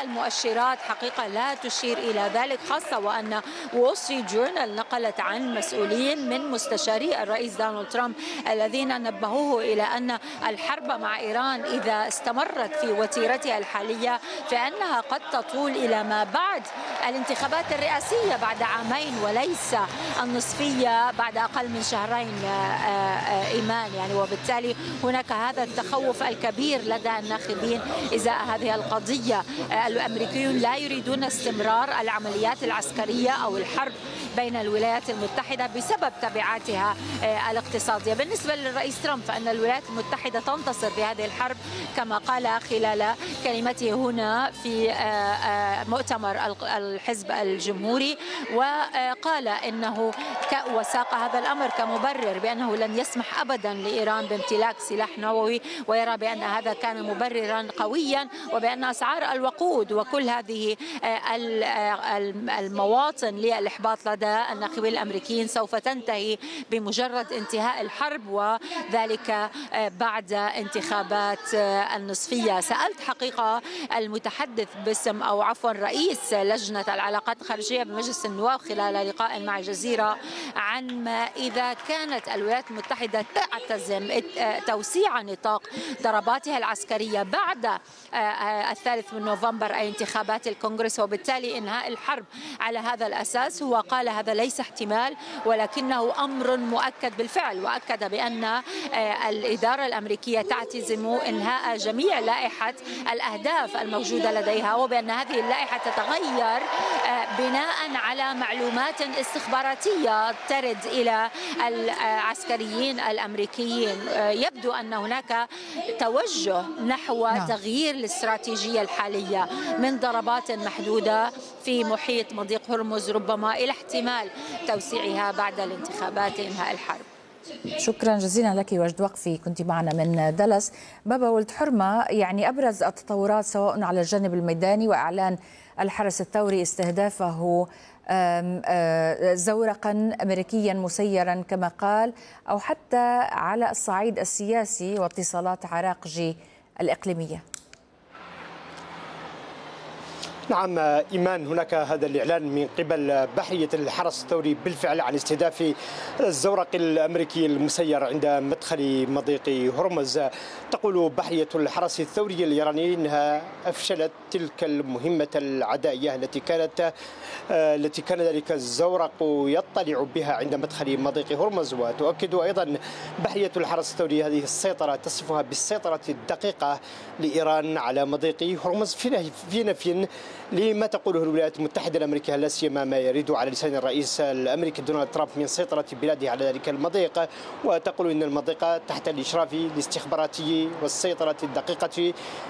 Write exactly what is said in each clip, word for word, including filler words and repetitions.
والمؤشرات حقيقة لا تشير إلى ذلك، خاصة وأن وول ستريت جورنال نقلت عن مسؤولين من مستشاري الرئيس دونالد ترامب الذين نبهوه إلى أن الحرب مع إيران إذا استمرت في وتيرتها الحالية فإنها قد تطول إلى ما بعد الانتخابات الرئاسية بعد عامين وليس النصفية بعد أقل من شهرين إيمان. يعني وبالتالي هناك هذا التخوف الكبير لدى الناخبين إزاء هذه القضية. الأمريكيون لا يريدون استمرار العمليات العسكرية أو الحرب بين الولايات المتحدة بسبب تبعاتها الاقتصادية. بالنسبة للرئيس ترامب فإن الولايات المتحدة تنتصر في هذه الحرب كما قال خلال كلمته هنا في مؤتمر الحزب الجمهوري، وقال إنه وساق هذا الأمر كمبرر بأنه لن يسمح أبدا لإيران بامتلاك سلاح نووي، ويرى بأن هذا كان مبررا قويا، وبأن أسعار الوقود وكل هذه المواطن للإحباط لدى الناخبين الأمريكيين سوف تنتهي بمجرد انتهاء الحرب، وذلك بعد انتخابات النصفية. سألت حقيقة المتحدث باسم أو عفوا رئيس لجنة العلاقات الخارجية بمجلس النواب خلال لقاء مع الجزيرة عن ما إذا كانت الولايات المتحدة تعتزم توسيع نطاق ضرباتها العسكرية بعد الثالث من نوفمبر أي انتخابات الكونغرس وبالتالي إنهاء الحرب على هذا الأساس. هو قال هذا ليس احتمال ولكنه أمر مؤكد بالفعل، وأكد بأن الإدارة الأمريكية تعتزم إنهاء جميع لائحة الأهداف الموجودة لديها، وبأن هذه اللائحة تتغير بناء على معلومات استخباراتية ترد إلى العسكريين الأمريكيين. يبدو أن هناك توجه نحو نعم. تغيير الاستراتيجية الحالية من ضربات محدودة في محيط مضيق هرمز ربما إلى احتمال توسيعها بعد الانتخابات إنهاء الحرب. شكرا جزيلا لك وجد وقفي، كنت معنا من دالاس. بابا ولد حرمة، يعني أبرز التطورات سواء على الجانب الميداني وإعلان الحرس الثوري استهدافه زورقا أمريكيا مسيرا كما قال، أو حتى على الصعيد السياسي واتصالات عراقجي الإقليمية. نعم إيمان، هناك هذا الإعلان من قبل بحرية الحرس الثوري بالفعل عن استهداف الزورق الأمريكي المسير عند مدخل مضيق هرمز. تقول بحرية الحرس الثوري الإيراني أنها أفشلت تلك المهمة العدائية التي كانت التي كان ذلك الزورق يطلع بها عند مدخل مضيق هرمز. وتؤكد أيضا بحرية الحرس الثوري هذه السيطرة تصفها بالسيطرة الدقيقة لإيران على مضيق هرمز في نفي لما تقوله الولايات المتحدة الأمريكية، لا سيما ما يريد على لسان الرئيس الأمريكي دونالد ترامب من سيطرة بلاده على ذلك المضيق. وتقول إن المضيق تحت الإشراف الاستخباراتي والسيطرة الدقيقة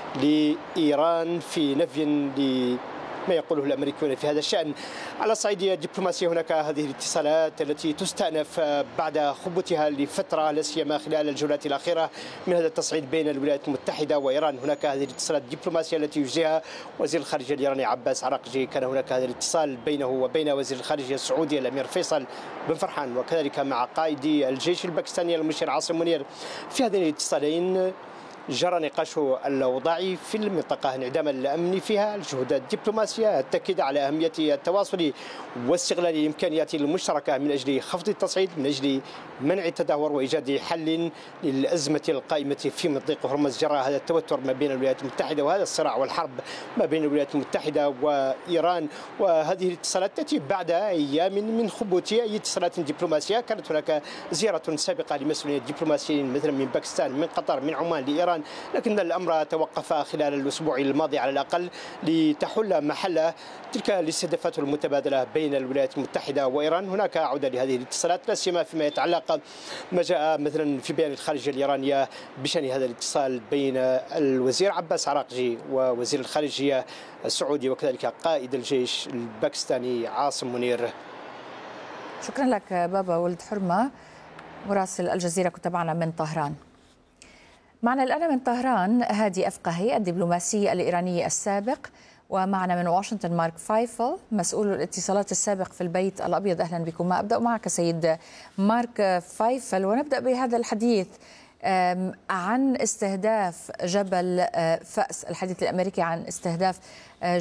لإيران في نفي ما يقوله الأمريكيون في هذا الشأن. على الصعيد الدبلوماسي هناك هذه الاتصالات التي تستأنف بعد خبوتها لفترة لا سيما خلال الجولات الأخيرة من هذا التصعيد بين الولايات المتحدة وإيران. هناك هذه الاتصالات الدبلوماسية التي يجريها وزير الخارجية الإيراني عباس عراقجي، كان هناك هذا الاتصال بينه وبين وزير الخارجية السعودي الأمير فيصل بن فرحان، وكذلك مع قائد الجيش الباكستاني المشير عاصم منير. في هذين الاتصالين جرى نقاش الأوضاع في المنطقة انعدام الأمن فيها، الجهود الدبلوماسية، التأكيد على أهمية التواصل واستغلال الإمكانيات المشتركة من أجل خفض التصعيد، من أجل منع التدهور وإيجاد حل للأزمة القائمة في مضيق هرمز. جرى هذا التوتر ما بين الولايات المتحدة وهذا الصراع والحرب ما بين الولايات المتحدة وإيران، وهذه الاتصالات تأتي بعد أيام من خبوت أي اتصالات دبلوماسية. كانت هناك زيارة سابقة لمسؤولين دبلوماسيين مثلا من باكستان، من قطر، من عمان لإيران، لكن الأمر توقف خلال الأسبوع الماضي على الأقل لتحل محل تلك الاستهدافات المتبادلة بين الولايات المتحدة وإيران. هناك عودة لهذه الاتصالات لا سيما فيما يتعلق ما جاء مثلا في بيان الخارجية الإيرانية بشأن هذا الاتصال بين الوزير عباس عراقجي ووزير الخارجية السعودي وكذلك قائد الجيش الباكستاني عاصم منير. شكرا لك بابا ولد حرمة، مراسل الجزيرة، كنت معنا من طهران. معنا الآن من طهران هادي أفقهي الدبلوماسي الإيراني السابق، ومعنا من واشنطن مارك فايفل مسؤول الاتصالات السابق في البيت الأبيض. أهلا بكم. أبدأ معك سيد مارك فايفل، ونبدأ بهذا الحديث عن استهداف جبل فأس، الحديث الأمريكي عن استهداف